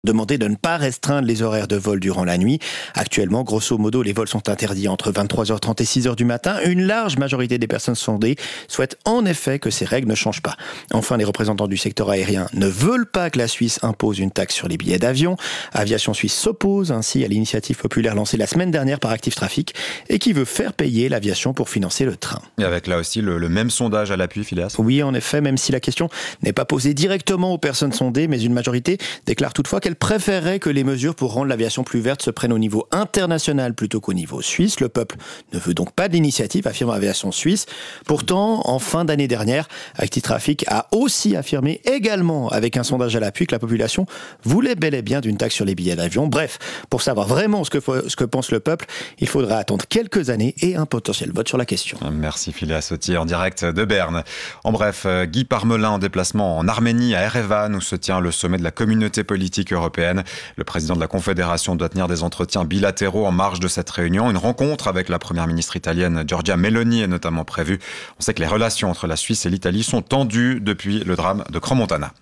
Demandé de ne pas restreindre les horaires de vol durant la nuit. Actuellement, grosso modo, les vols sont interdits entre 23h30 et 6h du matin. Une large majorité des personnes sondées souhaitent en effet que ces règles ne changent pas. Enfin, les représentants du secteur aérien ne veulent pas que la Suisse impose une taxe sur les billets d'avion. Aviation Suisse s'oppose ainsi à l'initiative populaire lancée la semaine dernière par Active Trafic et qui veut faire payer l'aviation pour financer le train. Et avec là aussi le même sondage à l'appui, Phileas. Oui, en effet, même si la question n'est pas posée directement aux personnes sondées, mais une majorité déclare toutefois qu'elle préférerait que les mesures pour rendre l'aviation plus verte se prennent au niveau international plutôt qu'au niveau suisse. Le peuple ne veut donc pas d'initiative, affirme Aviation Suisse. Pourtant, en fin d'année dernière, Active Trafic a aussi affirmé également, avec un sondage à l'appui, que la population voulait bel et bien d'une taxe sur les billets d'avion. Bref, pour savoir vraiment ce que pense le peuple, il faudra attendre quelques années et un potentiel vote sur la question. Merci Phileas Sautier en direct de Berne. En bref, Guy Parmelin en déplacement en Arménie, à Erevan, où se tient le sommet de la communauté politique européenne. Le président de la Confédération doit tenir des entretiens bilatéraux en marge de cette réunion. Une rencontre avec la première ministre italienne Giorgia Meloni est notamment prévue. On sait que les relations entre la Suisse et l'Italie sont tendues depuis le drame de Crans-Montana.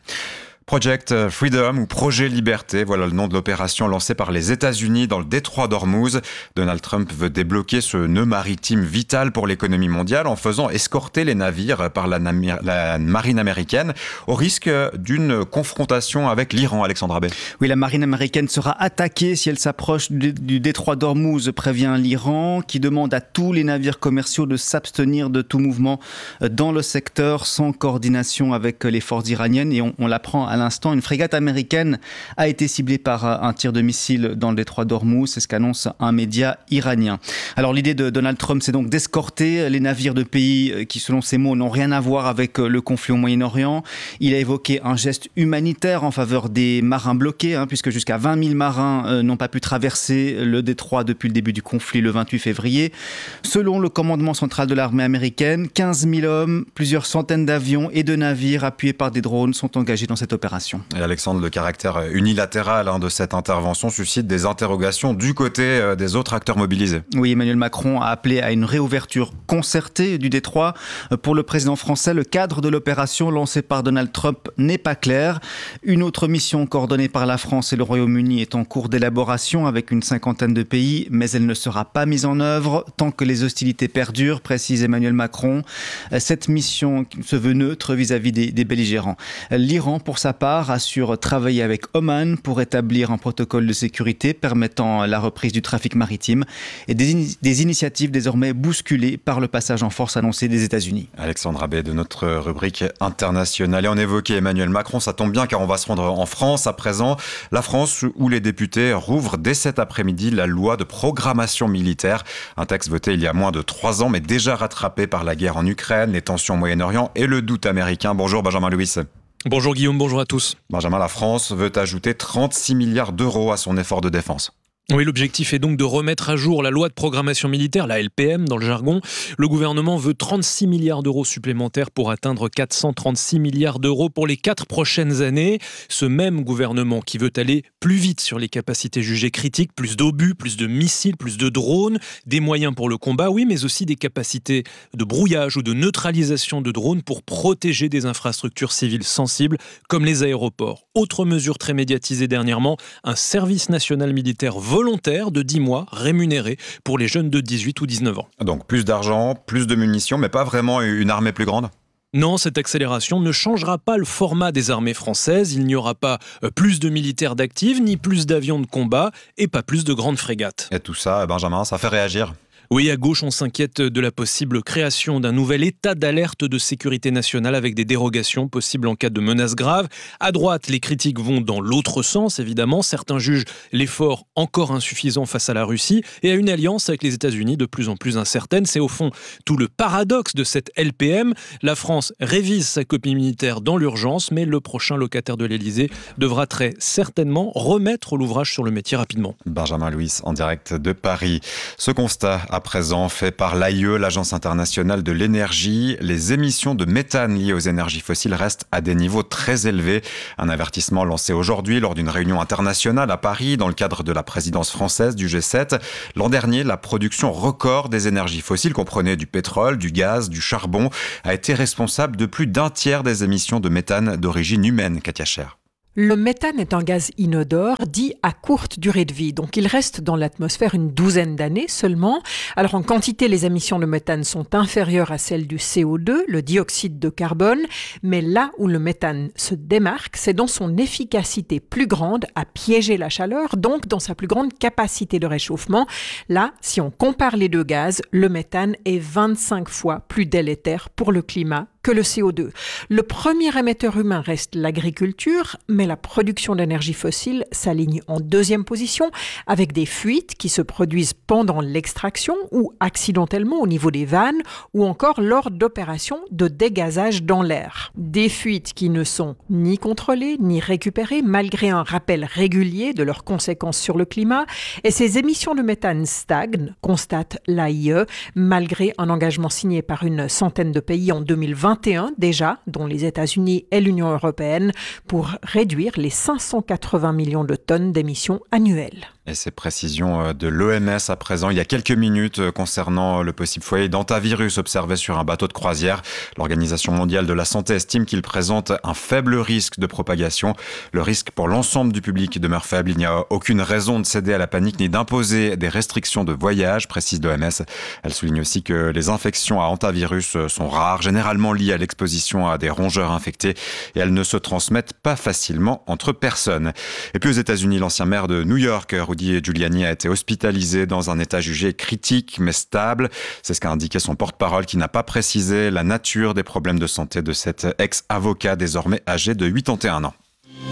Project Freedom ou Projet Liberté, voilà le nom de l'opération lancée par les États-Unis dans le détroit d'Ormuz. Donald Trump veut débloquer ce nœud maritime vital pour l'économie mondiale en faisant escorter les navires par la marine américaine au risque d'une confrontation avec l'Iran, Alexandre Abbé. Oui, la marine américaine sera attaquée si elle s'approche du détroit d'Ormuz, prévient l'Iran, qui demande à tous les navires commerciaux de s'abstenir de tout mouvement dans le secteur sans coordination avec les forces iraniennes. Et on l'apprend à l'instant, une frégate américaine a été ciblée par un tir de missile dans le détroit d'Ormuz, c'est ce qu'annonce un média iranien. Alors l'idée de Donald Trump, c'est donc d'escorter les navires de pays qui, selon ses mots, n'ont rien à voir avec le conflit au Moyen-Orient. Il a évoqué un geste humanitaire en faveur des marins bloqués, puisque jusqu'à 20 000 marins n'ont pas pu traverser le détroit depuis le début du conflit le 28 février. Selon le commandement central de l'armée américaine, 15 000 hommes, plusieurs centaines d'avions et de navires appuyés par des drones sont engagés dans cette opération. Et Alexandre, le caractère unilatéral de cette intervention suscite des interrogations du côté des autres acteurs mobilisés. Oui, Emmanuel Macron a appelé à une réouverture concertée du détroit. Pour le président français, le cadre de l'opération lancée par Donald Trump n'est pas clair. Une autre mission coordonnée par la France et le Royaume-Uni est en cours d'élaboration avec une cinquantaine de pays, mais elle ne sera pas mise en œuvre tant que les hostilités perdurent, précise Emmanuel Macron. Cette mission se veut neutre vis-à-vis des belligérants. L'Iran, pour sa part, assure travailler avec Oman pour établir un protocole de sécurité permettant la reprise du trafic maritime et des initiatives désormais bousculées par le passage en force annoncé des États-Unis. Alexandre Abbé de notre rubrique internationale. Et on évoquait Emmanuel Macron, ça tombe bien car on va se rendre en France à présent. La France où les députés rouvrent dès cet après-midi la loi de programmation militaire. Un texte voté il y a moins de 3 ans mais déjà rattrapé par la guerre en Ukraine, les tensions au Moyen-Orient et le doute américain. Bonjour Benjamin Louis. Bonjour Guillaume, bonjour à tous. Benjamin, la France veut ajouter 36 milliards d'euros à son effort de défense. Oui, l'objectif est donc de remettre à jour la loi de programmation militaire, la LPM dans le jargon. Le gouvernement veut 36 milliards d'euros supplémentaires pour atteindre 436 milliards d'euros pour les 4 prochaines années. Ce même gouvernement qui veut aller plus vite sur les capacités jugées critiques, plus d'obus, plus de missiles, plus de drones, des moyens pour le combat, oui, mais aussi des capacités de brouillage ou de neutralisation de drones pour protéger des infrastructures civiles sensibles comme les aéroports. Autre mesure très médiatisée dernièrement, un service national militaire volontaire de 10 mois rémunéré pour les jeunes de 18 ou 19 ans. Donc plus d'argent, plus de munitions, mais pas vraiment une armée plus grande ? Non, cette accélération ne changera pas le format des armées françaises. Il n'y aura pas plus de militaires d'actifs, ni plus d'avions de combat, et pas plus de grandes frégates. Et tout ça, Benjamin, ça fait réagir ? Oui, à gauche, on s'inquiète de la possible création d'un nouvel état d'alerte de sécurité nationale avec des dérogations possibles en cas de menaces graves. À droite, les critiques vont dans l'autre sens, évidemment. Certains jugent l'effort encore insuffisant face à la Russie et à une alliance avec les États-Unis de plus en plus incertaine. C'est au fond tout le paradoxe de cette LPM. La France révise sa copie militaire dans l'urgence, mais le prochain locataire de l'Élysée devra très certainement remettre l'ouvrage sur le métier rapidement. Benjamin Louis, en direct de Paris. Ce constat à présent fait par l'AIE, l'Agence internationale de l'énergie. Les émissions de méthane liées aux énergies fossiles restent à des niveaux très élevés. Un avertissement lancé aujourd'hui lors d'une réunion internationale à Paris dans le cadre de la présidence française du G7. L'an dernier, la production record des énergies fossiles comprenait du pétrole, du gaz, du charbon, a été responsable de plus d'1 tiers des émissions de méthane d'origine humaine, Katia Scher. Le méthane est un gaz inodore dit à courte durée de vie, donc il reste dans l'atmosphère une douzaine d'années seulement. Alors en quantité, les émissions de méthane sont inférieures à celles du CO2, le dioxyde de carbone, mais là où le méthane se démarque, c'est dans son efficacité plus grande à piéger la chaleur, donc dans sa plus grande capacité de réchauffement. Là, si on compare les deux gaz, le méthane est 25 fois plus délétère pour le climat que le CO2. Le premier émetteur humain reste l'agriculture, mais la production d'énergie fossile s'aligne en deuxième position avec des fuites qui se produisent pendant l'extraction ou accidentellement au niveau des vannes ou encore lors d'opérations de dégazage dans l'air. Des fuites qui ne sont ni contrôlées ni récupérées malgré un rappel régulier de leurs conséquences sur le climat et ces émissions de méthane stagnent, constate l'AIE, malgré un engagement signé par une centaine de pays en 2021 déjà, dont les États-Unis et l'Union européenne, pour réduire les 580 millions de tonnes d'émissions annuelles. Et ces précisions de l'OMS à présent, il y a quelques minutes, concernant le possible foyer d'hantavirus observé sur un bateau de croisière. L'Organisation mondiale de la santé estime qu'il présente un faible risque de propagation. Le risque pour l'ensemble du public demeure faible. Il n'y a aucune raison de céder à la panique ni d'imposer des restrictions de voyage, précise l'OMS. Elle souligne aussi que les infections à hantavirus sont rares, généralement liées à l'exposition à des rongeurs infectés et elles ne se transmettent pas facilement entre personnes. Et puis aux États-Unis, l'ancien maire de New York, Rudy Giuliani, a été hospitalisé dans un état jugé critique mais stable. C'est ce qu'a indiqué son porte-parole qui n'a pas précisé la nature des problèmes de santé de cet ex-avocat désormais âgé de 81 ans.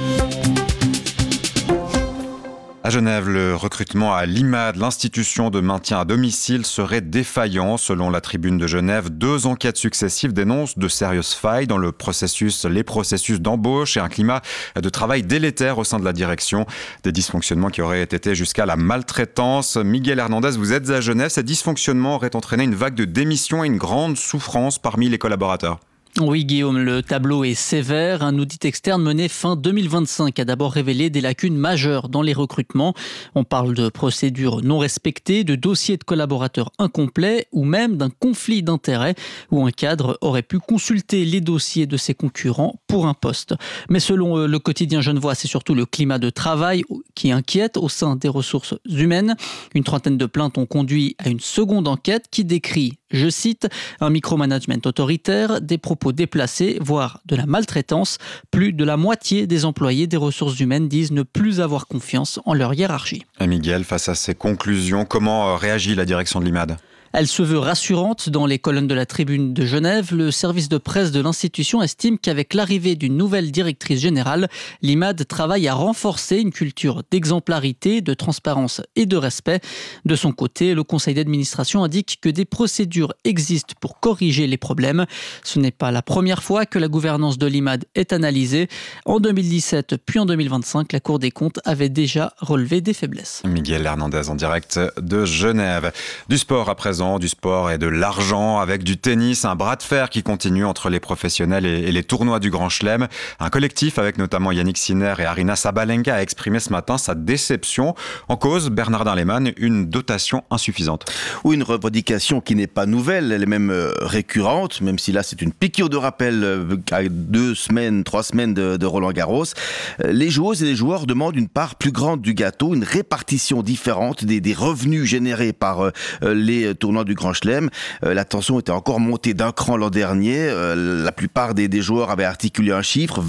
À Genève, le recrutement à l'IMAD, l'institution de maintien à domicile, serait défaillant. Selon la Tribune de Genève, 2 enquêtes successives dénoncent de sérieuses failles dans les processus d'embauche et un climat de travail délétère au sein de la direction. Des dysfonctionnements qui auraient été jusqu'à la maltraitance. Miguel Hernandez, vous êtes à Genève. Ces dysfonctionnements auraient entraîné une vague de démissions et une grande souffrance parmi les collaborateurs. Oui Guillaume, le tableau est sévère. Un audit externe mené fin 2025 a d'abord révélé des lacunes majeures dans les recrutements. On parle de procédures non respectées, de dossiers de collaborateurs incomplets ou même d'un conflit d'intérêts où un cadre aurait pu consulter les dossiers de ses concurrents pour un poste. Mais selon le quotidien genevois, c'est surtout le climat de travail qui inquiète au sein des ressources humaines. Une trentaine de plaintes ont conduit à une seconde enquête qui décrit, je cite, un micromanagement autoritaire, des propos déplacés, voire de la maltraitance. Plus de la moitié des employés des ressources humaines disent ne plus avoir confiance en leur hiérarchie. Et Miguel, face à ces conclusions, comment réagit la direction de l'IMAD ? Elle se veut rassurante. Dans les colonnes de la Tribune de Genève, le service de presse de l'institution estime qu'avec l'arrivée d'une nouvelle directrice générale, l'IMAD travaille à renforcer une culture d'exemplarité, de transparence et de respect. De son côté, le conseil d'administration indique que des procédures existent pour corriger les problèmes. Ce n'est pas la première fois que la gouvernance de l'IMAD est analysée. En 2017 puis en 2025, la Cour des comptes avait déjà relevé des faiblesses. Miguel Hernandez en direct de Genève. Du sport à présent. Du sport et de l'argent avec du tennis, un bras de fer qui continue entre les professionnels et les tournois du Grand Chelem. Un collectif avec notamment Yannick Sinner et Aryna Sabalenka a exprimé ce matin sa déception. En cause, Bernardin Lehmann, une dotation insuffisante. Ou une revendication qui n'est pas nouvelle, elle est même récurrente, même si là c'est une piqûre de rappel à 3 semaines de Roland Garros. Les joueuses et les joueurs demandent une part plus grande du gâteau, une répartition différente des revenus générés par les tournoi du Grand Chelem. La tension était encore montée d'un cran l'an dernier. La plupart des joueurs avaient articulé un chiffre.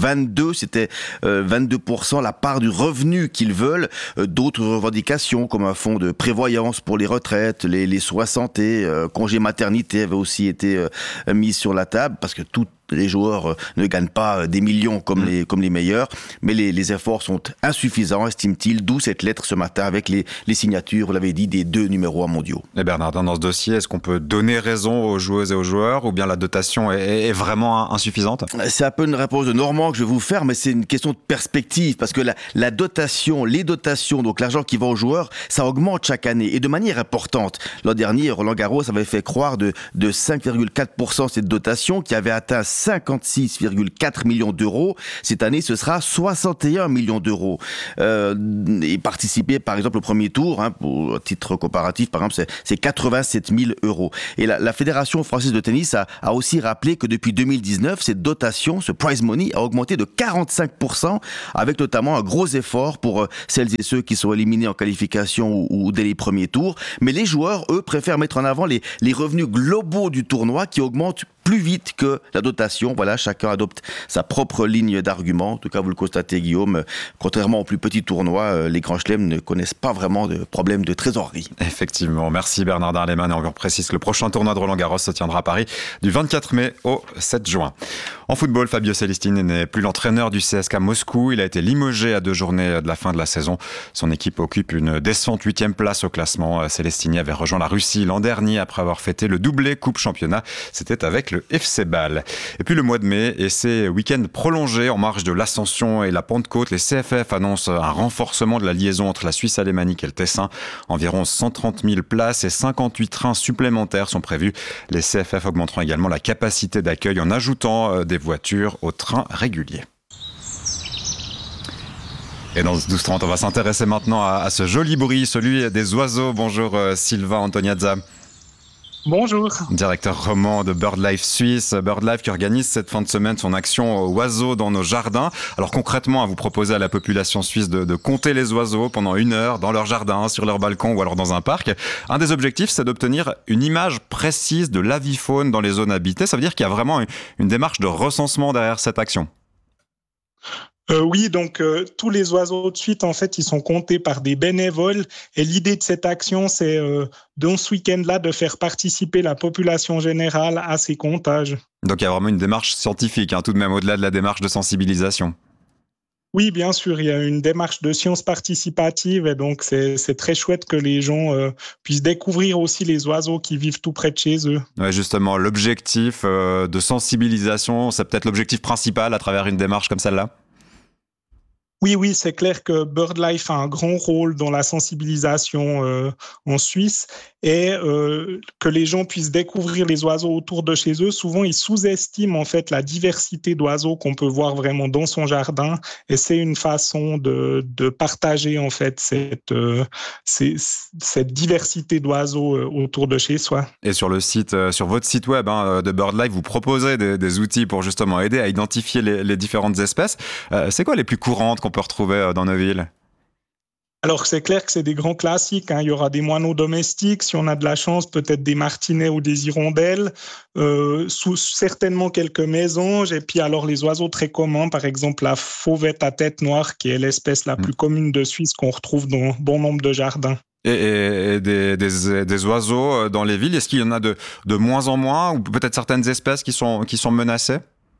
22%, la part du revenu qu'ils veulent. D'autres revendications, comme un fonds de prévoyance pour les retraites, les soins santé, congé maternité avaient aussi été mis sur la table, parce que tout les joueurs ne gagnent pas des millions comme les meilleurs, mais les efforts sont insuffisants, estime-t-il, d'où cette lettre ce matin avec les signatures, vous l'avez dit, des 2 numéros 1 mondiaux. Et Bernardin, dans ce dossier, est-ce qu'on peut donner raison aux joueuses et aux joueurs, ou bien la dotation est vraiment insuffisante ? C'est un peu une réponse de Normand que je vais vous faire, mais c'est une question de perspective, parce que la dotation, les dotations, donc l'argent qui va aux joueurs, ça augmente chaque année, et de manière importante. L'an dernier, Roland Garros avait fait croire de 5,4% cette dotation, qui avait atteint 56,4 millions d'euros. Cette année, ce sera 61 millions d'euros. Et participer, par exemple, au premier tour, pour titre comparatif, par exemple, c'est 87 000 euros. Et la Fédération française de tennis a aussi rappelé que depuis 2019, cette dotation, ce prize money, a augmenté de 45%, avec notamment un gros effort pour celles et ceux qui sont éliminés en qualification ou dès les premiers tours. Mais les joueurs, eux, préfèrent mettre en avant les revenus globaux du tournoi qui augmentent plus vite que la dotation. Voilà, chacun adopte sa propre ligne d'argument. En tout cas, vous le constatez, Guillaume, contrairement aux plus petits tournois, les grands chelems ne connaissent pas vraiment de problème de trésorerie. Effectivement, merci Bernard Lehmann. Et on précise que le prochain tournoi de Roland-Garros se tiendra à Paris du 24 mai au 7 juin. En football, Fabio Celestini n'est plus l'entraîneur du CSKA Moscou. Il a été limogé à 2 journées de la fin de la saison. Son équipe occupe une décente 8e place au classement. Celestini avait rejoint la Russie l'an dernier après avoir fêté le doublé Coupe Championnat. C'était avec le FC Bâle. Et puis le mois de mai et ses week-ends prolongés en marge de l'Ascension et la Pentecôte, les CFF annoncent un renforcement de la liaison entre la Suisse alémanique et le Tessin. Environ 130 000 places et 58 trains supplémentaires sont prévus. Les CFF augmenteront également la capacité d'accueil en ajoutant des voitures aux trains réguliers. Et dans 12h30, on va s'intéresser maintenant à ce joli bruit, celui des oiseaux. Bonjour Sylvain Antoniazza. Bonjour. Directeur roman de BirdLife Suisse. BirdLife qui organise cette fin de semaine son action oiseaux dans nos jardins. Alors concrètement, vous proposez à la population suisse de compter les oiseaux pendant 1 heure dans leur jardin, sur leur balcon ou alors dans un parc. Un des objectifs, c'est d'obtenir une image précise de l'avifaune dans les zones habitées. Ça veut dire qu'il y a vraiment une démarche de recensement derrière cette action. Oui, donc tous les oiseaux de suite, en fait, ils sont comptés par des bénévoles. Et l'idée de cette action, c'est dans ce week-end-là de faire participer la population générale à ces comptages. Donc il y a vraiment une démarche scientifique, tout de même, au-delà de la démarche de sensibilisation. Oui, bien sûr, il y a une démarche de science participative et donc c'est très chouette que les gens puissent découvrir aussi les oiseaux qui vivent tout près de chez eux. Ouais, justement, l'objectif de sensibilisation, c'est peut-être l'objectif principal à travers une démarche comme celle-là ? Oui, c'est clair que BirdLife a un grand rôle dans la sensibilisation en Suisse et que les gens puissent découvrir les oiseaux autour de chez eux. Souvent, ils sous-estiment en fait la diversité d'oiseaux qu'on peut voir vraiment dans son jardin et c'est une façon de partager en fait cette diversité d'oiseaux autour de chez soi. Et sur le site, sur votre site web de BirdLife, vous proposez des outils pour justement aider à identifier les différentes espèces. C'est quoi les plus courantes qu'on peut retrouver dans nos villes ? Alors, c'est clair que c'est des grands classiques. Il y aura des moineaux domestiques, si on a de la chance, peut-être des martinets ou des hirondelles, certainement quelques mésanges, et puis alors les oiseaux très communs, par exemple la fauvette à tête noire, qui est l'espèce la plus commune de Suisse qu'on retrouve dans bon nombre de jardins. Et des oiseaux dans les villes, est-ce qu'il y en a de moins en moins, ou peut-être certaines espèces qui sont menacées ?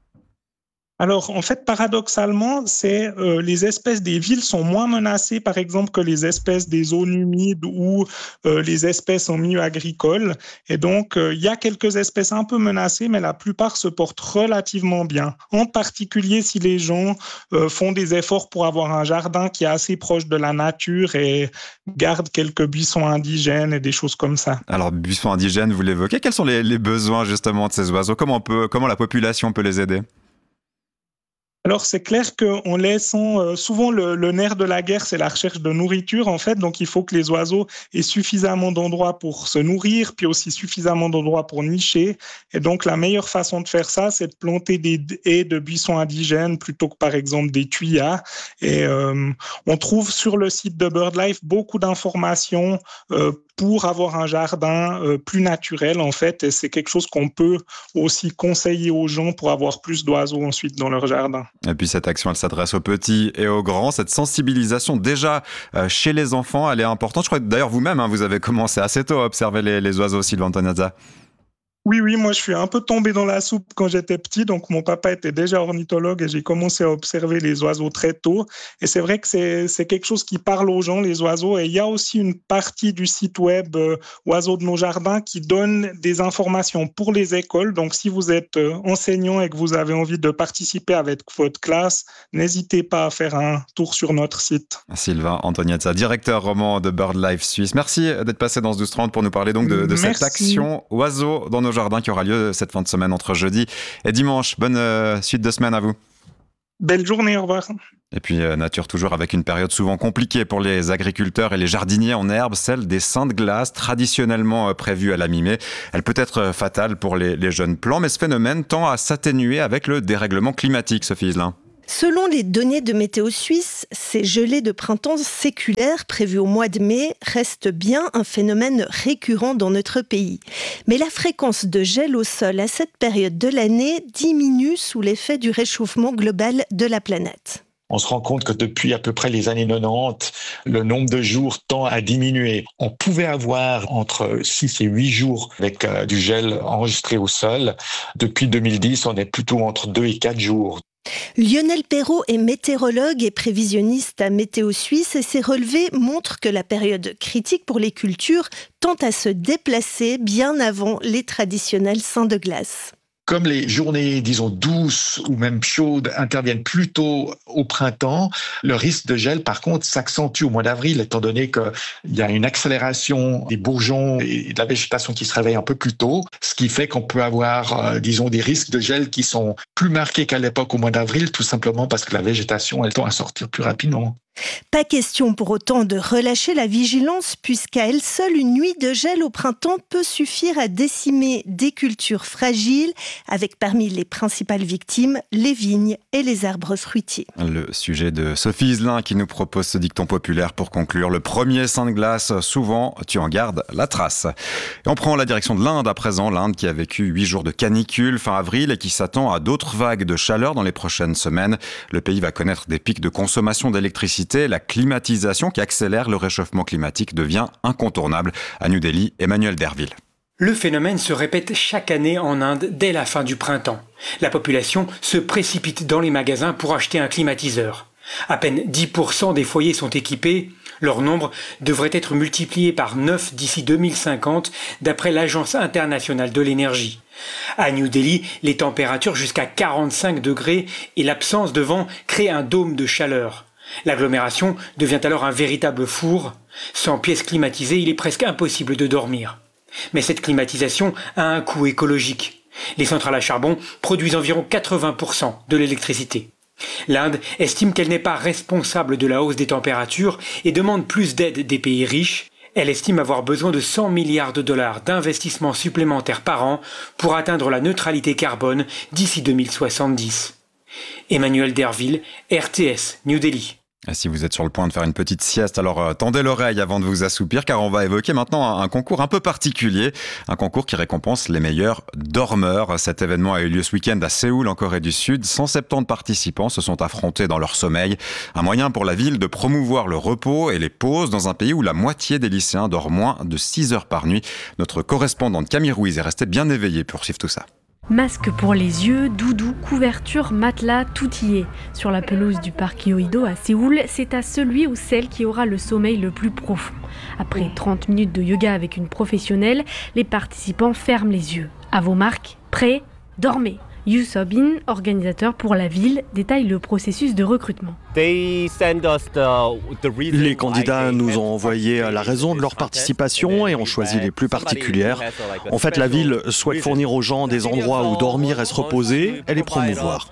Alors, en fait, paradoxalement, les espèces des villes sont moins menacées, par exemple, que les espèces des zones humides ou les espèces en milieu agricole. Et donc, il y a quelques espèces un peu menacées, mais la plupart se portent relativement bien. En particulier, si les gens font des efforts pour avoir un jardin qui est assez proche de la nature et gardent quelques buissons indigènes et des choses comme ça. Alors, buissons indigènes, vous l'évoquez. Quels sont les besoins, justement, de ces oiseaux ? Comment la population peut les aider ? Alors, c'est clair qu'en laissant souvent le nerf de la guerre, c'est la recherche de nourriture, en fait. Donc, il faut que les oiseaux aient suffisamment d'endroits pour se nourrir, puis aussi suffisamment d'endroits pour nicher. Et donc, la meilleure façon de faire ça, c'est de planter des haies de buissons indigènes plutôt que, par exemple, des tuyas. Et on trouve sur le site de BirdLife beaucoup d'informations pour avoir un jardin plus naturel, en fait. Et c'est quelque chose qu'on peut aussi conseiller aux gens pour avoir plus d'oiseaux ensuite dans leur jardin. Et puis cette action, elle s'adresse aux petits et aux grands. Cette sensibilisation déjà chez les enfants, elle est importante. Je crois que d'ailleurs vous-même, vous avez commencé assez tôt à observer les oiseaux, Sylvain Antoniazza. Oui, moi je suis un peu tombé dans la soupe quand j'étais petit, donc mon papa était déjà ornithologue et j'ai commencé à observer les oiseaux très tôt. Et c'est vrai que c'est quelque chose qui parle aux gens, les oiseaux. Et il y a aussi une partie du site web Oiseaux de nos jardins qui donne des informations pour les écoles. Donc si vous êtes enseignant et que vous avez envie de participer avec votre classe, n'hésitez pas à faire un tour sur notre site. Sylvain Antoniazza, directeur roman de BirdLife Suisse. Merci d'être passé dans ce 12h30 pour nous parler donc de cette action Oiseaux dans nos jardins. jardin qui aura lieu cette fin de semaine entre jeudi et dimanche. Bonne suite de semaine à vous. Belle journée, au revoir. Et puis nature toujours avec une période souvent compliquée pour les agriculteurs et les jardiniers en herbe, celle des seins de glace traditionnellement prévue à la mi-mai. Elle peut être fatale pour les jeunes plants, mais ce phénomène tend à s'atténuer avec le dérèglement climatique, Sophie Iselin. Selon les données de Météo Suisse, ces gelées de printemps séculaires prévues au mois de mai restent bien un phénomène récurrent dans notre pays. Mais la fréquence de gel au sol à cette période de l'année diminue sous l'effet du réchauffement global de la planète. On se rend compte que depuis à peu près les années 90, le nombre de jours tend à diminuer. On pouvait avoir entre 6 et 8 jours avec du gel enregistré au sol. Depuis 2010, on est plutôt entre 2 et 4 jours. Lionel Perrault est météorologue et prévisionniste à Météo Suisse et ses relevés montrent que la période critique pour les cultures tend à se déplacer bien avant les traditionnels seins de glace. Comme les journées, disons, douces ou même chaudes interviennent plutôt au printemps, le risque de gel, par contre, s'accentue au mois d'avril, étant donné qu'il y a une accélération des bourgeons et de la végétation qui se réveille un peu plus tôt, ce qui fait qu'on peut avoir, disons, des risques de gel qui sont plus marqués qu'à l'époque au mois d'avril, tout simplement parce que la végétation, elle tend à sortir plus rapidement. Pas question pour autant de relâcher la vigilance, puisqu'à elle seule, une nuit de gel au printemps peut suffire à décimer des cultures fragiles, avec parmi les principales victimes les vignes et les arbres fruitiers. Le sujet de Sophie Iselin qui nous propose ce dicton populaire pour conclure. Le premier sein de glace, souvent tu en gardes la trace. Et on prend la direction de l'Inde à présent, l'Inde qui a vécu 8 jours de canicule fin avril et qui s'attend à d'autres vagues de chaleur dans les prochaines semaines. Le pays va connaître des pics de consommation d'électricité. La climatisation qui accélère le réchauffement climatique devient incontournable. À New Delhi, Emmanuel Derville. Le phénomène se répète chaque année en Inde dès la fin du printemps. La population se précipite dans les magasins pour acheter un climatiseur. À peine 10% des foyers sont équipés. Leur nombre devrait être multiplié par 9 d'ici 2050, d'après l'Agence internationale de l'énergie. À New Delhi, les températures jusqu'à 45 degrés et l'absence de vent créent un dôme de chaleur. L'agglomération devient alors un véritable four. Sans pièces climatisées, il est presque impossible de dormir. Mais cette climatisation a un coût écologique. Les centrales à charbon produisent environ 80% de l'électricité. L'Inde estime qu'elle n'est pas responsable de la hausse des températures et demande plus d'aide des pays riches. Elle estime avoir besoin de 100 milliards de dollars d'investissements supplémentaires par an pour atteindre la neutralité carbone d'ici 2070. Emmanuel Derville, RTS, New Delhi. Et si vous êtes sur le point de faire une petite sieste, alors tendez l'oreille avant de vous assoupir, car on va évoquer maintenant un concours un peu particulier, un concours qui récompense les meilleurs dormeurs. Cet événement a eu lieu ce week-end à Séoul, en Corée du Sud. 170 participants se sont affrontés dans leur sommeil. Un moyen pour la ville de promouvoir le repos et les pauses dans un pays où la moitié des lycéens dorment moins de 6 heures par nuit. Notre correspondante Camille Ruiz est restée bien éveillée pour suivre tout ça. Masque pour les yeux, doudou, couverture, matelas, tout y est. Sur la pelouse du parc Yoido à Séoul, c'est à celui ou celle qui aura le sommeil le plus profond. Après 30 minutes de yoga avec une professionnelle, les participants ferment les yeux. À vos marques, prêts, dormez. Yu So-bin, organisateur pour la ville, détaille le processus de recrutement. Les candidats nous ont envoyé la raison de leur participation et ont choisi les plus particulières. En fait, la ville souhaite fournir aux gens des endroits où dormir et se reposer et les promouvoir.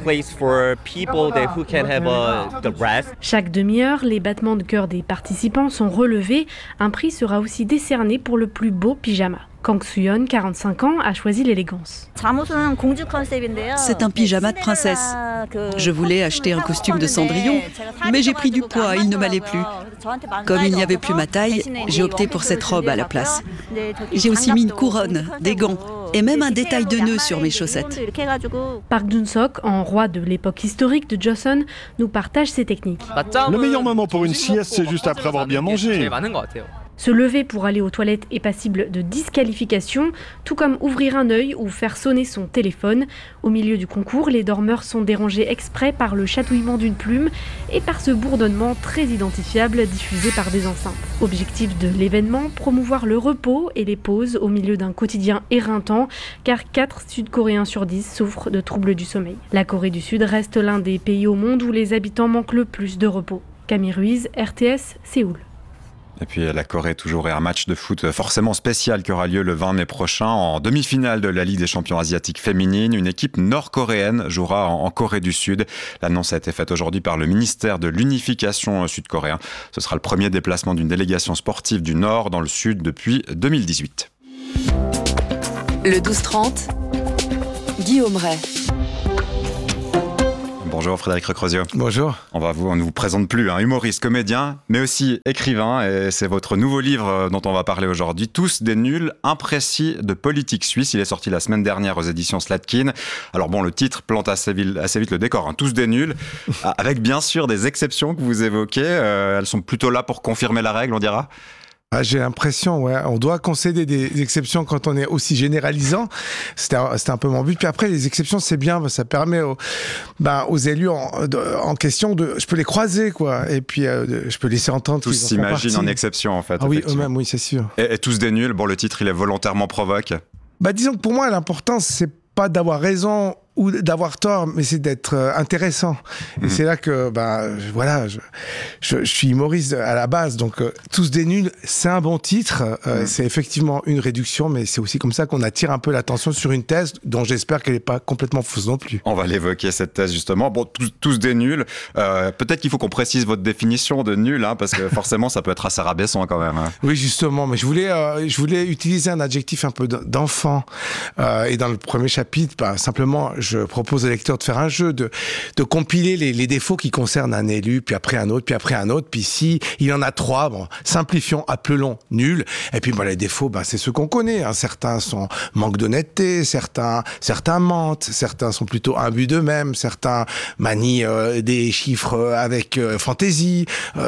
Chaque demi-heure, les battements de cœur des participants sont relevés. Un prix sera aussi décerné pour le plus beau pyjama. Kang Soo-yeon, 45 ans, a choisi l'élégance. C'est un pyjama de princesse. Je voulais acheter un costume de Cendrillon, mais j'ai pris du poids, il ne m'allait plus. Comme il n'y avait plus ma taille, j'ai opté pour cette robe à la place. J'ai aussi mis une couronne, des gants et même un détail de nœud sur mes chaussettes. Park Jun-sok, en roi de l'époque historique de Joseon, nous partage ses techniques. Le meilleur moment pour une sieste, c'est juste après avoir bien mangé. Se lever pour aller aux toilettes est passible de disqualification, tout comme ouvrir un œil ou faire sonner son téléphone. Au milieu du concours, les dormeurs sont dérangés exprès par le chatouillement d'une plume et par ce bourdonnement très identifiable diffusé par des enceintes. Objectif de l'événement, promouvoir le repos et les pauses au milieu d'un quotidien éreintant, car 4 Sud-Coréens sur 10 souffrent de troubles du sommeil. La Corée du Sud reste l'un des pays au monde où les habitants manquent le plus de repos. Camille Ruiz, RTS, Séoul. Et puis la Corée toujours, et un match de foot forcément spécial qui aura lieu le 20 mai prochain en demi-finale de la Ligue des champions asiatiques féminines. Une équipe nord-coréenne jouera en Corée du Sud. L'annonce a été faite aujourd'hui par le ministère de l'unification sud-coréen. Ce sera le premier déplacement d'une délégation sportive du Nord dans le Sud depuis 2018. Le 12-30, Guillaume Ray. Bonjour Frédéric Recrozio. Bonjour. On ne vous présente plus, humoriste, comédien, mais aussi écrivain, et c'est votre nouveau livre dont on va parler aujourd'hui, Tous des nuls, imprécis de politique suisse. Il est sorti la semaine dernière aux éditions Slatkin. Alors bon, le titre plante assez vite le décor, Tous des nuls, avec bien sûr des exceptions que vous évoquez. Elles sont plutôt là pour confirmer la règle, on dira. J'ai l'impression, on doit concéder des exceptions quand on est aussi généralisant. C'était un peu mon but. Puis après, les exceptions, c'est bien, ça permet aux élus en question je peux les croiser, quoi. Et puis, je peux laisser entendre. Tous s'imaginent en exception, en fait. Ah oui, eux-mêmes, oui, c'est sûr. Et tous des nuls, le titre, il est volontairement provoque. Disons que pour moi, l'important, c'est pas d'avoir raison ou d'avoir tort, mais c'est d'être intéressant. Et c'est là que, je suis humoriste à la base, donc Tous des nuls, c'est un bon titre, c'est effectivement une réduction, mais c'est aussi comme ça qu'on attire un peu l'attention sur une thèse dont j'espère qu'elle n'est pas complètement fausse non plus. On va l'évoquer, cette thèse, justement. Bon, tous des nuls, peut-être qu'il faut qu'on précise votre définition de nul, parce que forcément, ça peut être assez rabaissant quand même. Oui, justement, mais je voulais utiliser un adjectif un peu d'enfant, et dans le premier chapitre, simplement, je propose au lecteur de faire un jeu, de compiler les défauts qui concernent un élu, puis après un autre, puis si il y en a 3, simplifions, appelons nuls, et puis les défauts, c'est ceux qu'on connaît, certains sont manque d'honnêteté, certains mentent, certains sont plutôt imbus d'eux-mêmes, certains manient des chiffres avec fantaisie,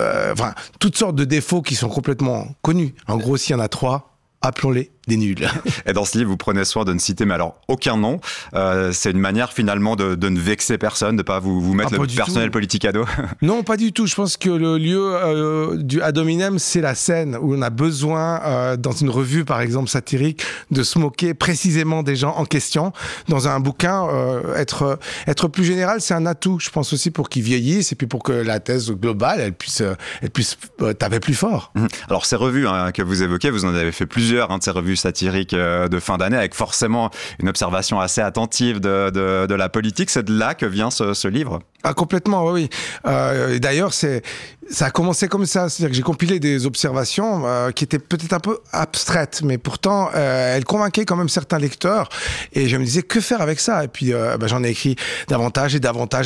toutes sortes de défauts qui sont complètement connus. En gros, s'il y en a 3, appelons-les des nuls. Et dans ce livre, vous prenez soin de ne citer, mais alors, aucun nom. C'est une manière, finalement, de ne vexer personne, de ne pas vous mettre le personnel politique à dos. Non, pas du tout. Je pense que le lieu du ad hominem, c'est la scène où on a besoin, dans une revue, par exemple, satirique, de se moquer précisément des gens en question. Dans un bouquin, être plus général, c'est un atout, je pense aussi, pour qu'ils vieillissent et puis pour que la thèse globale, elle puisse taper plus fort. Alors, ces revues que vous évoquez, vous en avez fait plusieurs, de ces revues satirique de fin d'année, avec forcément une observation assez attentive de la politique. C'est de là que vient ce livre. Complètement, oui. D'ailleurs, ça a commencé comme ça. C'est-à-dire que j'ai compilé des observations qui étaient peut-être un peu abstraites, mais pourtant, elles convainquaient quand même certains lecteurs. Et je me disais, que faire avec ça ? Et puis, j'en ai écrit davantage.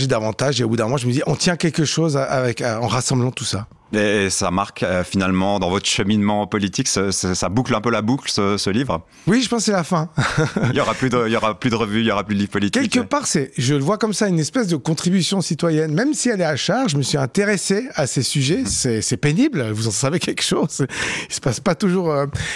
Et au bout d'un moment, je me dis, on tient quelque chose en rassemblant tout ça. Et ça marque finalement dans votre cheminement politique, ça boucle un peu la boucle, ce livre. Oui, je pense que c'est la fin. Il y aura plus de revues, il y aura plus de livres politiques. Quelque part, je le vois comme ça, une espèce de contribution citoyenne. Même si elle est à charge, je me suis intéressé à ces sujets. C'est pénible. Vous en savez quelque chose. Il se passe pas toujours,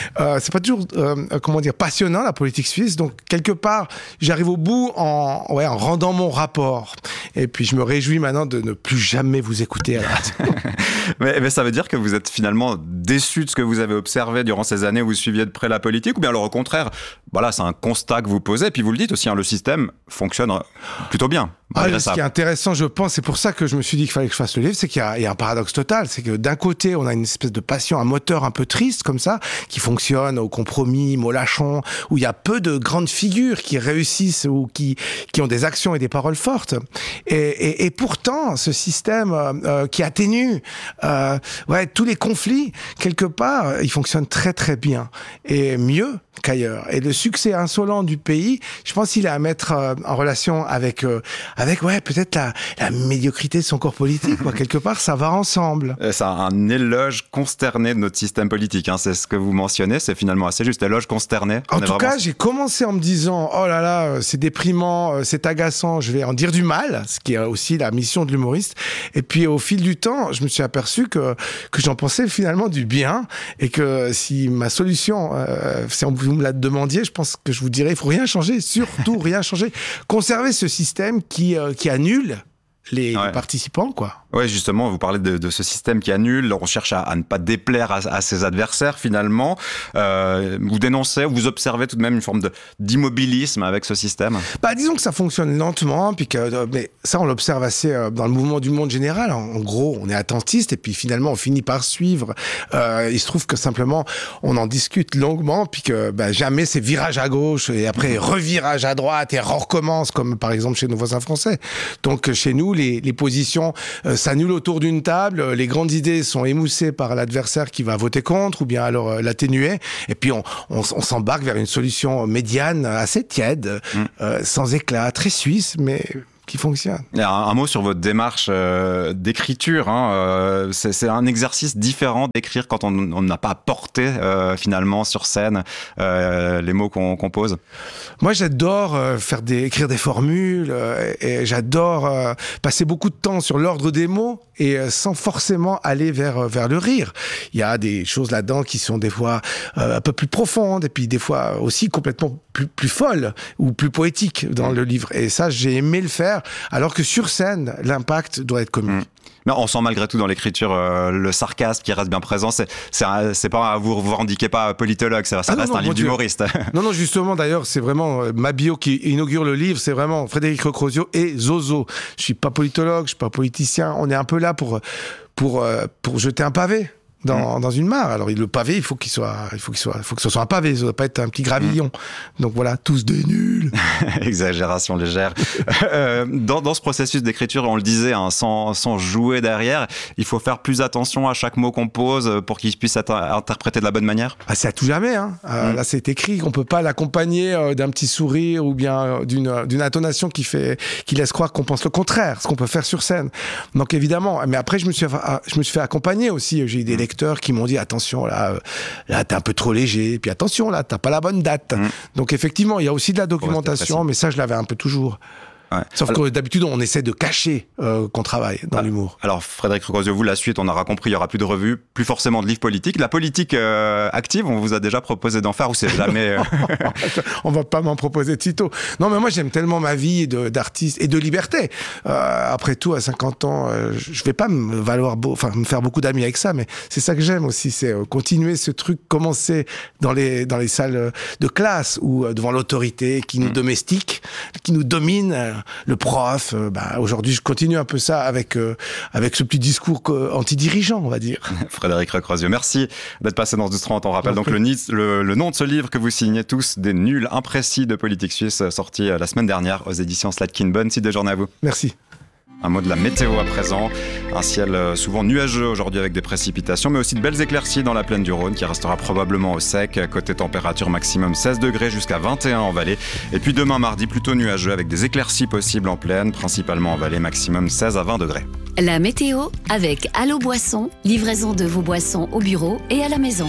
passionnant la politique suisse. Donc quelque part, j'arrive au bout en rendant mon rapport. Et puis je me réjouis maintenant de ne plus jamais vous écouter à la radio. Mais ça veut dire que vous êtes finalement déçu de ce que vous avez observé durant ces années où vous suiviez de près la politique, ou bien alors au contraire, c'est un constat que vous posez, et puis vous le dites aussi, le système fonctionne plutôt bien. Ce qui est intéressant, je pense, c'est pour ça que je me suis dit qu'il fallait que je fasse le livre, c'est qu'il y a un paradoxe total. C'est que d'un côté, on a une espèce de passion, un moteur un peu triste comme ça, qui fonctionne au compromis, molachon, où il y a peu de grandes figures qui réussissent ou qui ont des actions et des paroles fortes. Et pourtant, ce système qui atténue tous les conflits, quelque part, il fonctionne très très bien. Et mieux qu'ailleurs. Et le succès insolent du pays, je pense qu'il est à mettre en relation avec peut-être la médiocrité de son corps politique. Quelque part, ça va ensemble. C'est un éloge consterné de notre système politique. C'est ce que vous mentionnez, c'est finalement assez juste. Éloge consterné. En tout cas, j'ai commencé en me disant, oh là là, c'est déprimant, c'est agaçant, je vais en dire du mal, ce qui est aussi la mission de l'humoriste. Et puis au fil du temps, je me suis aperçu que j'en pensais finalement du bien, et que si ma solution, si vous me la demandiez, je pense que je vous dirais, il faut rien changer, surtout rien changer. Conserver ce système qui annule les participants, quoi. Ouais, justement, vous parlez de ce système qui annule. On cherche à ne pas déplaire à ses adversaires, finalement. Vous dénoncez, vous observez tout de même une forme d'immobilisme avec ce système? Disons que ça fonctionne lentement, puis mais ça, on l'observe assez dans le mouvement du monde général. En gros, on est attentiste, et puis finalement, on finit par suivre. Il se trouve que simplement, on en discute longuement, puis que jamais c'est virage à gauche, et après revirage à droite, et on recommence, comme par exemple chez nos voisins français. Donc, chez nous, les positions s'annulent autour d'une table, les grandes idées sont émoussées par l'adversaire qui va voter contre, ou bien alors l'atténuer, et puis on s'embarque vers une solution médiane, assez tiède, sans éclat, très suisse, mais qui fonctionne. Un mot sur votre démarche d'écriture. C'est un exercice différent d'écrire quand on n'a pas porté finalement sur scène les mots qu'on pose. Moi, j'adore écrire des formules et j'adore passer beaucoup de temps sur l'ordre des mots et sans forcément aller vers le rire. Il y a des choses là-dedans qui sont des fois un peu plus profondes et puis des fois aussi complètement plus folles ou plus poétiques dans le livre. Et ça, j'ai aimé le faire, alors que sur scène, l'impact doit être comique. Mais on sent malgré tout dans l'écriture le sarcasme qui reste bien présent. C'est pas, vous revendiquez pas politologue, ça reste un livre d'humoriste. Non, justement, d'ailleurs, c'est vraiment ma bio qui inaugure le livre, c'est vraiment Frédéric Recrozio et Zozo. Je suis pas politologue, je suis pas politicien. On est un peu là pour jeter un pavé dans une mare. Alors le pavé, il faut que ce soit un pavé, ça doit pas être un petit gravillon. Donc voilà, tous des nuls. Exagération légère. Dans ce processus d'écriture, on le disait, sans jouer derrière, il faut faire plus attention à chaque mot qu'on pose pour qu'il puisse être interprété de la bonne manière. C'est à tout jamais. Là, c'est écrit, on peut pas l'accompagner d'un petit sourire ou bien d'une intonation qui laisse croire qu'on pense le contraire, ce qu'on peut faire sur scène. Donc évidemment, mais après je me suis fait accompagner aussi. J'ai eu des lecteurs qui m'ont dit attention là t'es un peu trop léger, puis attention là t'as pas la bonne date. Donc effectivement il y a aussi de la documentation, mais ça je l'avais un peu toujours. Sauf que d'habitude, on essaie de cacher qu'on travaille dans l'humour. Alors, Frédéric Recrozio, vous, la suite, on aura compris, il n'y aura plus de revues, plus forcément de livres politiques. La politique active, on vous a déjà proposé d'en faire ou c'est jamais... On va pas m'en proposer de sitôt. Non, mais moi, j'aime tellement ma vie d'artiste et de liberté. Après tout, à 50 ans, je vais pas me faire beaucoup d'amis avec ça, mais c'est ça que j'aime aussi, c'est continuer ce truc, commencer dans les salles de classe ou devant l'autorité qui nous domestique, qui nous domine. Le prof, aujourd'hui je continue un peu ça avec ce petit discours anti-dirigeant, on va dire. Frédéric Recrozio, merci d'être passé dans ce 12-30. On rappelle donc le nom de ce livre que vous signez tous, Des nuls imprécis de politique suisse, sorti la semaine dernière aux éditions Slatkin. Bonne suite de journée à vous. Merci. Un mot de la météo à présent. Un ciel souvent nuageux aujourd'hui avec des précipitations, mais aussi de belles éclaircies dans la plaine du Rhône qui restera probablement au sec. Côté température maximum 16 degrés jusqu'à 21 en vallée. Et puis demain mardi plutôt nuageux avec des éclaircies possibles en plaine, principalement en vallée, maximum 16 à 20 degrés. La météo avec Allo Boisson, livraison de vos boissons au bureau et à la maison.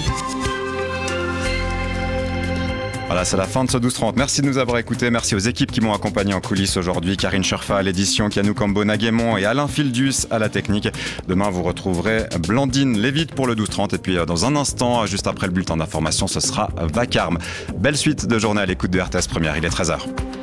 Voilà, c'est la fin de ce 12-30. Merci de nous avoir écoutés. Merci aux équipes qui m'ont accompagné en coulisses aujourd'hui. Karine Scherfa à l'édition, Kianou Cambo-Naguémon et Alain Fildus à la technique. Demain, vous retrouverez Blandine Lévite pour le 12-30. Et puis, dans un instant, juste après le bulletin d'information, ce sera Vacarme. Belle suite de journée à l'écoute de RTS Première. Il est 13h.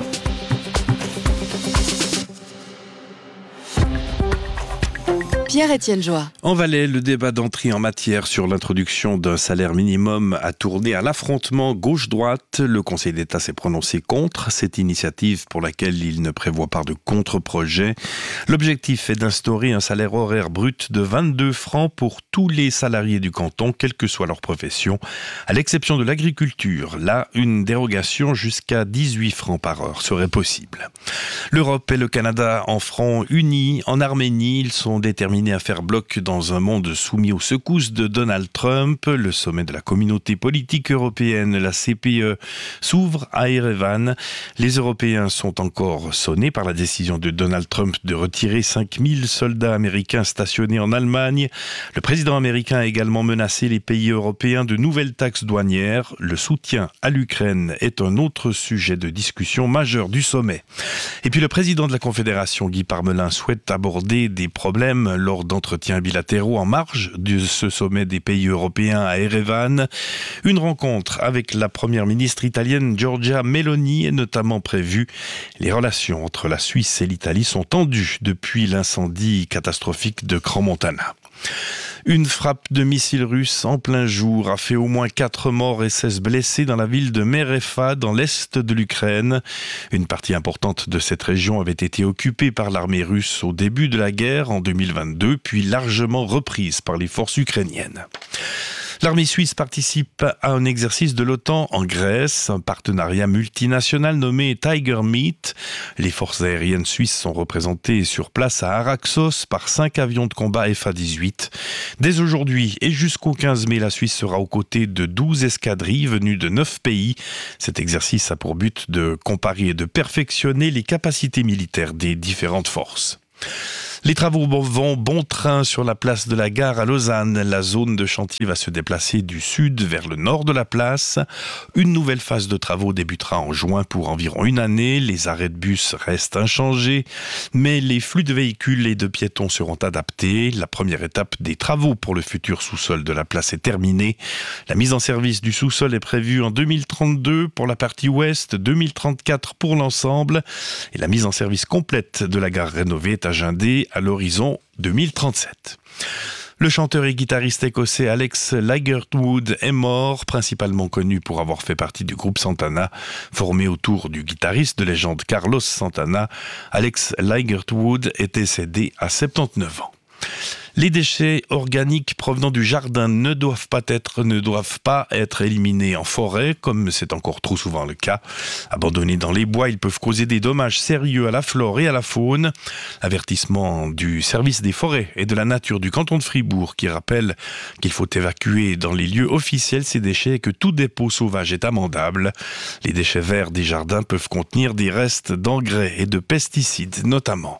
Pierre-Étienne Joie. En Valais, le débat d'entrée en matière sur l'introduction d'un salaire minimum a tourné à l'affrontement gauche-droite. Le Conseil d'État s'est prononcé contre cette initiative pour laquelle il ne prévoit pas de contre-projet. L'objectif est d'instaurer un salaire horaire brut de 22 francs pour tous les salariés du canton, quelle que soit leur profession, à l'exception de l'agriculture. Là, une dérogation jusqu'à 18 francs par heure serait possible. L'Europe et le Canada en feront unis. En Arménie, ils sont déterminés à faire bloc dans un monde soumis aux secousses de Donald Trump. Le sommet de la communauté politique européenne, la CPE, s'ouvre à Erevan. Les Européens sont encore sonnés par la décision de Donald Trump de retirer 5000 soldats américains stationnés en Allemagne. Le président américain a également menacé les pays européens de nouvelles taxes douanières. Le soutien à l'Ukraine est un autre sujet de discussion majeur du sommet. Et puis le président de la Confédération, Guy Parmelin, souhaite aborder des problèmes lors d'entretiens bilatéraux en marge de ce sommet des pays européens à Erevan. Une rencontre avec la première ministre italienne Giorgia Meloni est notamment prévue. Les relations entre la Suisse et l'Italie sont tendues depuis l'incendie catastrophique de Crans-Montana. Une frappe de missile russe en plein jour a fait au moins 4 morts et 16 blessés dans la ville de Merefa, dans l'est de l'Ukraine. Une partie importante de cette région avait été occupée par l'armée russe au début de la guerre en 2022, puis largement reprise par les forces ukrainiennes. L'armée suisse participe à un exercice de l'OTAN en Grèce, un partenariat multinational nommé Tiger Meet. Les forces aériennes suisses sont représentées sur place à Araxos par 5 avions de combat FA-18. Dès aujourd'hui et jusqu'au 15 mai, la Suisse sera aux côtés de 12 escadrilles venues de 9 pays. Cet exercice a pour but de comparer et de perfectionner les capacités militaires des différentes forces. Les travaux vont bon train sur la place de la Gare à Lausanne. La zone de chantier va se déplacer du sud vers le nord de la place. Une nouvelle phase de travaux débutera en juin pour environ une année. Les arrêts de bus restent inchangés, mais les flux de véhicules et de piétons seront adaptés. La première étape des travaux pour le futur sous-sol de la place est terminée. La mise en service du sous-sol est prévue en 2032 pour la partie ouest, 2034 pour l'ensemble. Et la mise en service complète de la gare rénovée est agendée à l'horizon 2037. Le chanteur et guitariste écossais Alex Ligertwood est mort, principalement connu pour avoir fait partie du groupe Santana, formé autour du guitariste de légende Carlos Santana. Alex Ligertwood est décédé à 79 ans. Les déchets organiques provenant du jardin ne doivent pas être éliminés en forêt, comme c'est encore trop souvent le cas. Abandonnés dans les bois, ils peuvent causer des dommages sérieux à la flore et à la faune. Avertissement du service des forêts et de la nature du canton de Fribourg qui rappelle qu'il faut évacuer dans les lieux officiels ces déchets et que tout dépôt sauvage est amendable. Les déchets verts des jardins peuvent contenir des restes d'engrais et de pesticides notamment.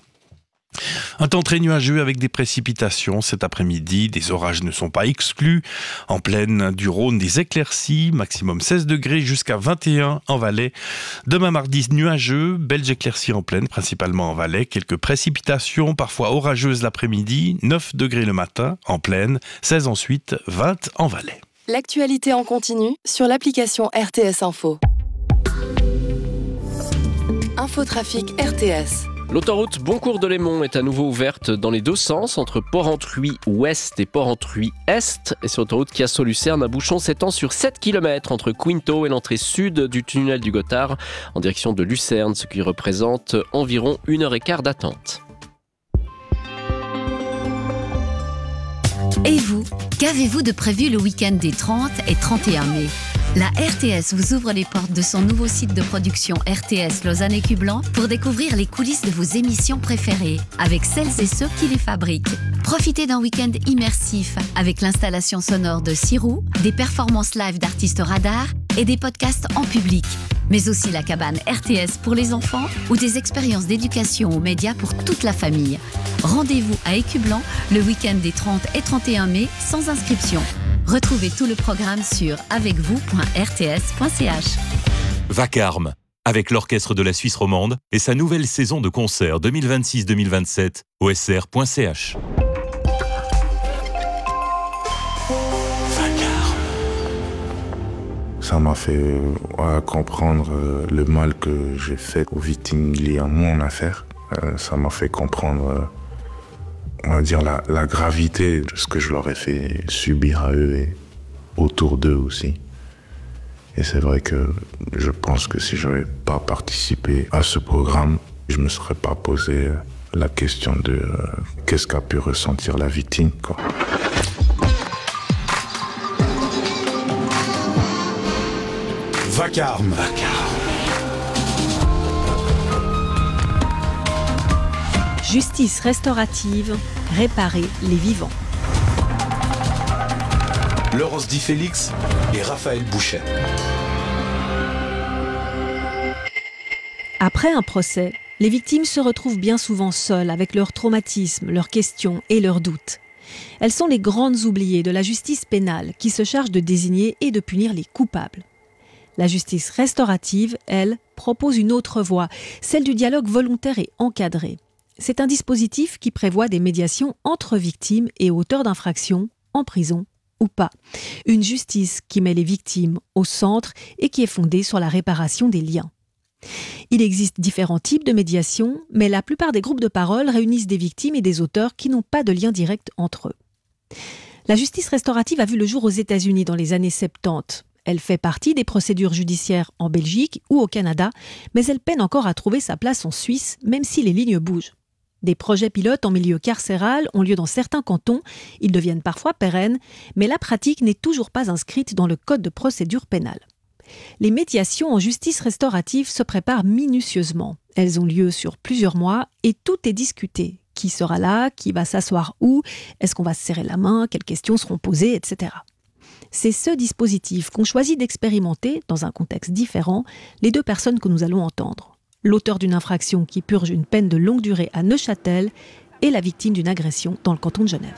Un temps très nuageux avec des précipitations cet après-midi. Des orages ne sont pas exclus. En plaine du Rhône, des éclaircies, maximum 16 degrés jusqu'à 21 en Valais. Demain mardi, nuageux, belles éclaircies en plaine, principalement en Valais. Quelques précipitations, parfois orageuses l'après-midi. 9 degrés le matin en plaine, 16 ensuite, 20 en Valais. L'actualité en continu sur l'application RTS Info. Infotrafic RTS. L'autoroute Boncourt-de-Lémont est à nouveau ouverte dans les deux sens, entre Port-Entruy-Ouest et Port-Entruy-Est. Et sur l'autoroute Chiasso-Lucerne, un bouchon s'étend sur 7 km entre Quinto et l'entrée sud du tunnel du Gothard, en direction de Lucerne, ce qui représente environ 1h15 d'attente. Et vous, qu'avez-vous de prévu le week-end des 30 et 31 mai ? La RTS vous ouvre les portes de son nouveau site de production RTS Lausanne Écublanc pour découvrir les coulisses de vos émissions préférées avec celles et ceux qui les fabriquent. Profitez d'un week-end immersif avec l'installation sonore de Sirou, des performances live d'artistes radars et des podcasts en public, mais aussi la cabane RTS pour les enfants ou des expériences d'éducation aux médias pour toute la famille. Rendez-vous à Écublanc le week-end des 30 et 31 mai sans inscription. Retrouvez tout le programme sur avecvous.rts.ch. Vacarme, avec l'Orchestre de la Suisse romande et sa nouvelle saison de concerts 2026-2027 au sr.ch. Ça m'a fait comprendre le mal que j'ai fait aux victimes liées à mon affaire. Ça m'a fait comprendre, on va dire, la gravité de ce que je leur ai fait subir à eux et autour d'eux aussi. Et c'est vrai que je pense que si je n'avais pas participé à ce programme, je ne me serais pas posé la question de qu'est-ce qu'a pu ressentir la victime, quoi. Vacarme. Justice restaurative, réparer les vivants. Laurence Di Félix et Raphaël Bouchet. Après un procès, les victimes se retrouvent bien souvent seules avec leurs traumatismes, leurs questions et leurs doutes. Elles sont les grandes oubliées de la justice pénale qui se charge de désigner et de punir les coupables. La justice restaurative, elle, propose une autre voie, celle du dialogue volontaire et encadré. C'est un dispositif qui prévoit des médiations entre victimes et auteurs d'infractions, en prison ou pas. Une justice qui met les victimes au centre et qui est fondée sur la réparation des liens. Il existe différents types de médiation, mais la plupart des groupes de parole réunissent des victimes et des auteurs qui n'ont pas de lien direct entre eux. La justice restaurative a vu le jour aux États-Unis dans les années 70. Elle fait partie des procédures judiciaires en Belgique ou au Canada, mais elle peine encore à trouver sa place en Suisse, même si les lignes bougent. Des projets pilotes en milieu carcéral ont lieu dans certains cantons, ils deviennent parfois pérennes, mais la pratique n'est toujours pas inscrite dans le code de procédure pénale. Les médiations en justice restaurative se préparent minutieusement. Elles ont lieu sur plusieurs mois et tout est discuté. Qui sera là? Qui va s'asseoir où? Est-ce qu'on va se serrer la main? Quelles questions seront posées? Etc. C'est ce dispositif qu'ont choisi d'expérimenter, dans un contexte différent, les 2 personnes que nous allons entendre. L'auteur d'une infraction qui purge une peine de longue durée à Neuchâtel et la victime d'une agression dans le canton de Genève.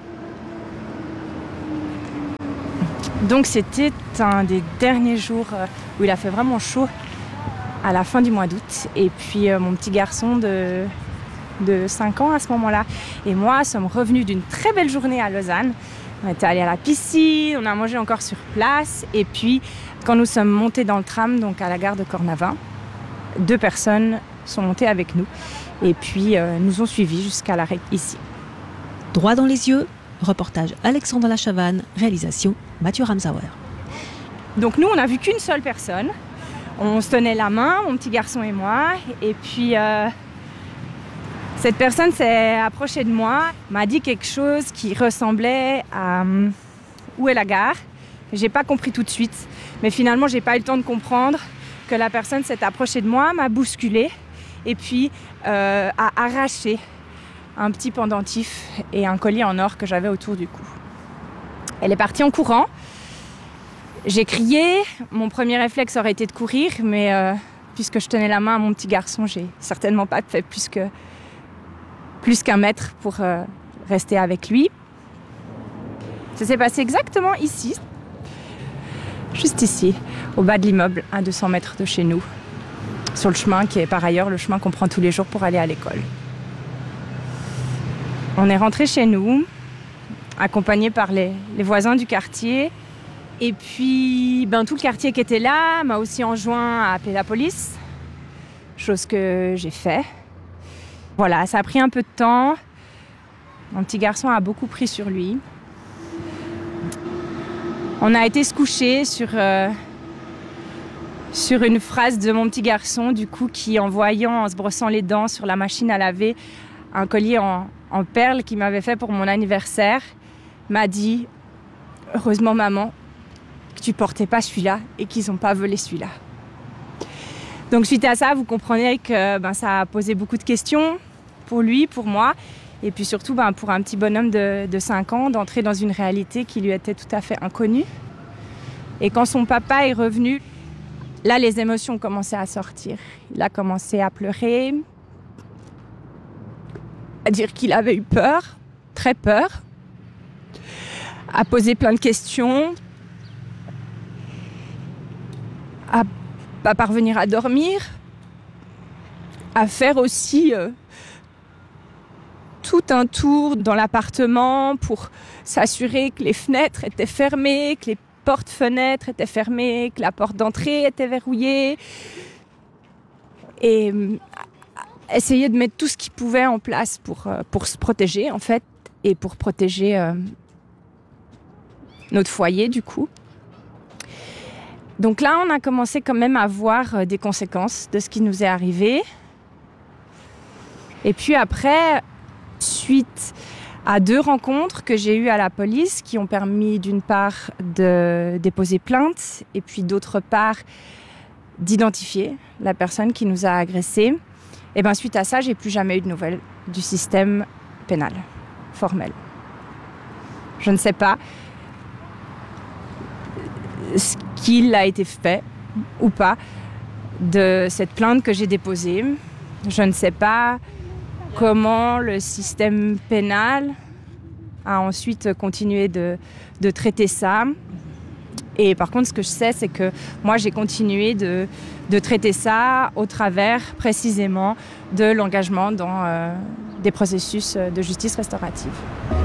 Donc c'était un des derniers jours où il a fait vraiment chaud à la fin du mois d'août. Et puis mon petit garçon de 5 ans à ce moment-là et moi sommes revenus d'une très belle journée à Lausanne. On était allés à la piscine, on a mangé encore sur place. Et puis quand nous sommes montés dans le tram, donc à la gare de Cornavin, 2 personnes sont montées avec nous. Et puis nous ont suivis jusqu'à l'arrêt ici. Droit dans les yeux. Reportage Alexandre Lachavanne, réalisation Mathieu Ramsauer. Donc nous, on n'a vu qu'une seule personne. On se tenait la main, mon petit garçon et moi. Et puis, cette personne s'est approchée de moi, m'a dit quelque chose qui ressemblait à où est la gare. J'ai pas compris tout de suite. Mais finalement, j'ai pas eu le temps de comprendre que la personne s'est approchée de moi, m'a bousculée et puis a arraché un petit pendentif et un collier en or que j'avais autour du cou. Elle est partie en courant. J'ai crié. Mon premier réflexe aurait été de courir, mais puisque je tenais la main à mon petit garçon, j'ai certainement pas fait plus qu'un mètre pour rester avec lui. Ça s'est passé exactement ici, juste ici, au bas de l'immeuble, à 200 mètres de chez nous, sur le chemin qui est par ailleurs le chemin qu'on prend tous les jours pour aller à l'école. On est rentré chez nous, accompagnés par les voisins du quartier. Et puis, tout le quartier qui était là m'a aussi enjoint à appeler la police, chose que j'ai fait. Voilà, ça a pris un peu de temps. Mon petit garçon a beaucoup pris sur lui. On a été se coucher sur une phrase de mon petit garçon, du coup, qui, en se brossant les dents sur la machine à laver, un collier en perles qu'il m'avait fait pour mon anniversaire, m'a dit « Heureusement, maman, que tu portais pas celui-là et qu'ils n'ont pas volé celui-là. » Donc suite à ça, vous comprenez que ça a posé beaucoup de questions pour lui, pour moi, et puis surtout pour un petit bonhomme de 5 ans, d'entrer dans une réalité qui lui était tout à fait inconnue. Et quand son papa est revenu, là les émotions ont commencé à sortir. Il a commencé à pleurer, à dire qu'il avait eu peur, très peur, à poser plein de questions, à pas parvenir à dormir, à faire aussi tout un tour dans l'appartement pour s'assurer que les fenêtres étaient fermées, que les portes-fenêtres étaient fermées, que la porte d'entrée était verrouillée. Et essayer de mettre tout ce qu'il pouvait en place pour se protéger, en fait, et pour protéger notre foyer, du coup. Donc là, on a commencé quand même à voir des conséquences de ce qui nous est arrivé. Et puis après, suite à 2 rencontres que j'ai eues à la police qui ont permis d'une part de déposer plainte et puis d'autre part d'identifier la personne qui nous a agressés, et suite à ça, j'ai plus jamais eu de nouvelles du système pénal formel. Je ne sais pas ce qu'il a été fait ou pas de cette plainte que j'ai déposée. Je ne sais pas comment le système pénal a ensuite continué de traiter ça. Et par contre, ce que je sais, c'est que moi, j'ai continué de traiter ça au travers, précisément, de l'engagement dans des processus de justice restaurative.